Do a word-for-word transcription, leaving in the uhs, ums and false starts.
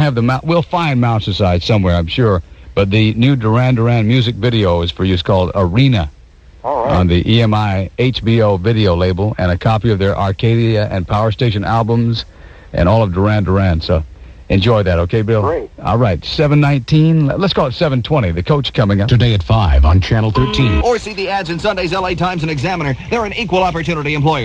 have the mount. We'll find Mountainside somewhere, I'm sure. But the new Duran Duran music video is for you. It's called Arena. All right. On the E M I H B O video label, and a copy of their Arcadia and Power Station albums and all of Duran Duran. So enjoy that, okay, Bill? Great. All right, seven nineteen. Let's call it seven twenty. The coach coming up. Today at five on Channel thirteen. Or see the ads in Sunday's L A Times and Examiner. They're an equal opportunity employer.